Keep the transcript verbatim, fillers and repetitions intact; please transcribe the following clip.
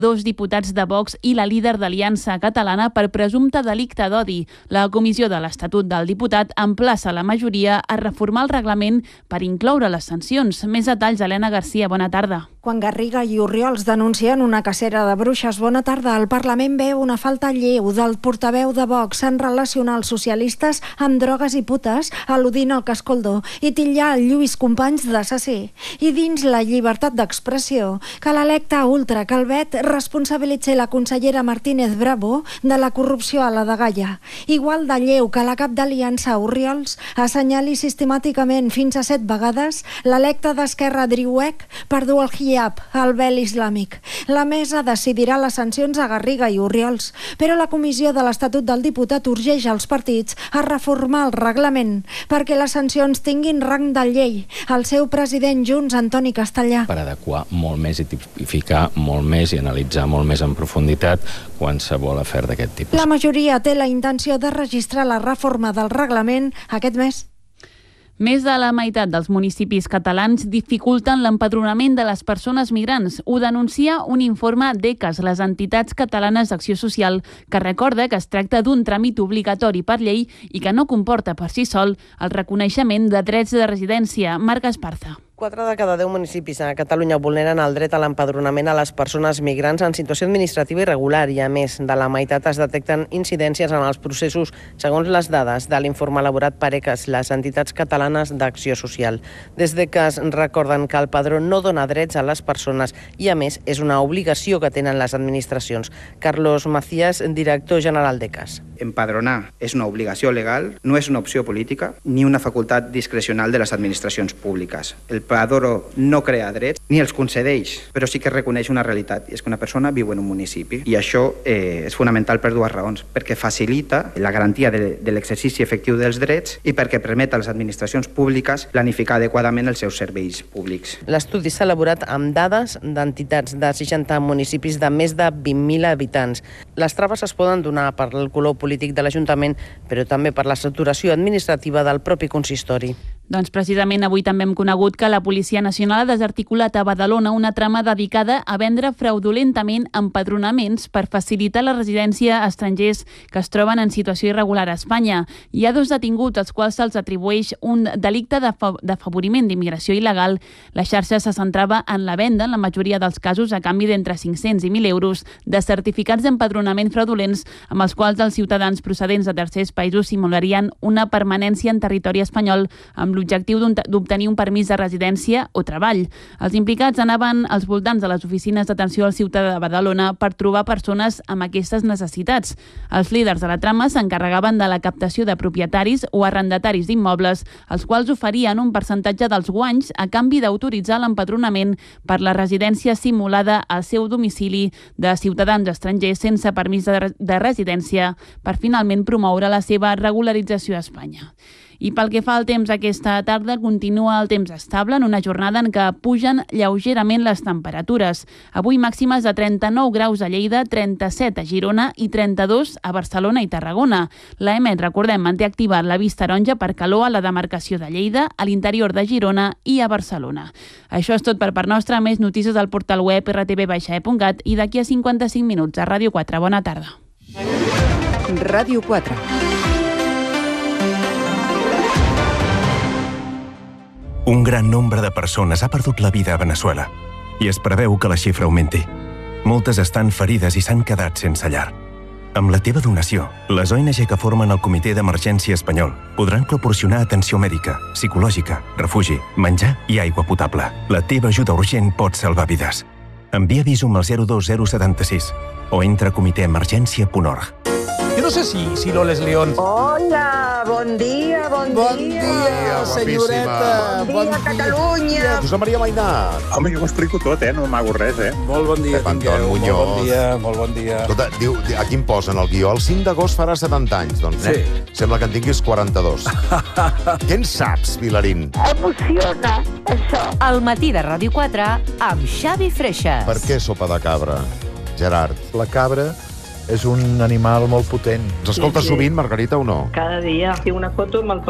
dos diputats de Vox i la líder d'Aliança Catalana per presumpte delicte d'odi. La Comissió de l'Estatut del Diputat emplaça la majoria a reformar el reglament per incloure les sancions. Més detalls, Helena Garcia, bona tarda. Quan Garriga i Orriols denuncien una cacera de bruixes, bona tarda, el Parlament veu una falta lleu del portaveu de Vox en relacionar els socialistes amb drogues i putes, al·ludint al Cascoldó, i titllar el Lluís Companys d'assassí. I dins la llibertat d'expressió, que l'electe Ultra Calvet responsabilitzi la consellera Martínez Bravo de la corrupció a la dgaia. Igual de lleu que la cap d'Aliança Orriols assenyali sistemàticament fins a set vegades l'electe d'Esquerra Driuec per dur el hijab, el vel islàmic. La mesa decidirà les sancions a Garriga i Orriols, però la Comissió de l'Estatut del Diputat urgeix als partits a reformar el reglament perquè les sancions tinguin rang de llei. El seu president Junts, Antoni Castellà. Per adequar molt més i tipificar molt més i analitzar molt més en profunditat qualsevol afer d'aquest tipus. La majoria té la intenció de registrar la reforma del reglament aquest mes. Més de la meitat dels municipis catalans dificulten l'empadronament de les persones migrants. Ho denuncia un informe d'E C A S, les entitats catalanes d'acció social, que recorda que es tracta d'un tràmit obligatori per llei i que no comporta per si sol el reconeixement de drets de residència. Marc Esparza. Quatre de cada deu municipis a Catalunya vulneren el dret a l'empadronament a les persones migrants en situació administrativa irregular i, a més, de la meitat es detecten incidències en els processos segons les dades de l'informe elaborat per E C A S, les entitats catalanes d'acció social. Des d'E C A S recorden que el padró no dona drets a les persones i, a més, és una obligació que tenen les administracions. Carlos Macías, director general d'E C A S. Empadronar és una obligació legal, no és una opció política ni una facultat discrecional de les administracions públiques. El padró no crea drets ni els concedeix, però sí que reconeix una realitat, i és que una persona viu en un municipi. I això eh, és fonamental per dues raons, perquè facilita la garantia de, de l'exercici efectiu dels drets i perquè permet a les administracions públiques planificar adequadament els seus serveis públics. L'estudi s'ha elaborat amb dades d'entitats de seixanta municipis de més de vint mil habitants. Les traves es poden donar per el color polític de l'Ajuntament, però també per la saturació administrativa del propi consistori. Doncs precisament avui també hem conegut que la Policia Nacional ha desarticulat a Badalona una trama dedicada a vendre fraudulentament empadronaments per facilitar la residència a estrangers que es troben en situació irregular a Espanya. Hi ha dos detinguts als quals se'ls atribueix un delicte d'afavoriment d'immigració il·legal. La xarxa se centrava en la venda, en la majoria dels casos, a canvi d'entre cinc-cents i mil euros de certificats d'empadronament fraudulents amb els quals els ciutadans procedents de tercers països simularien una permanència en territori espanyol amb l'objectiu d'obtenir un permís de residència o treball. Els implicats anaven als voltants de les oficines d'atenció al ciutadà de Badalona per trobar persones amb aquestes necessitats. Els líders de la trama s'encarregaven de la captació de propietaris o arrendataris d'immobles, els quals oferien un percentatge dels guanys a canvi d'autoritzar l'empadronament per la residència simulada al seu domicili de ciutadans estrangers sense permís de, de residència per finalment promoure la seva regularització a Espanya. I pel que fa al temps, aquesta tarda continua el temps estable en una jornada en què pugen lleugerament les temperatures. Avui màximes de trenta-nou graus a Lleida, trenta-set a Girona i trenta-dos a Barcelona i Tarragona. L'A E M E T, recordem, manté activa la vista taronja per calor a la demarcació de Lleida, a l'interior de Girona i a Barcelona. Això és tot per part nostra. Més notícies al portal web erre te ve baixa e punt cat i d'aquí a cinquanta-cinc minuts a Ràdio quatre. Bona tarda. Ràdio quatre. Un gran nombre de persones ha perdut la vida a Veneçuela i es preveu que la xifra augmenti. Moltes estan ferides i s'han quedat sense llar. Amb la teva donació, les O N G que formen el Comitè d'Emergència Espanyol podran proporcionar atenció mèdica, psicològica, refugi, menjar i aigua potable. La teva ajuda urgent pot salvar vides. Envia Visum al zero dos zero set sis o entra a comitè emergència punt org. Yo no sé si, si Loles León... Hola, bon dia, bon, bon dia. dia, senyoreta. Bon dia, Catalunya. Josep Maria Mainà. Home, jo ho explico tot, eh? No m'amago res, eh? Molt bon dia, tingueu. Molt bon dia, molt bon dia. Escolta, diu, aquí em posen el guió. El cinc d'agost farà setanta anys, doncs. Sí. Eh? Sembla que en tinguis quaranta-dos. Què en saps, Vilarín? Emociona, això. Al matí de Ràdio quatre amb Xavi Freixas. Per què sopa de cabra, Gerard? La cabra és un animal molt potent. Ens escolta Sí, sí. sovint, Margarita, o no? Cada dia. Tinc una foto amb el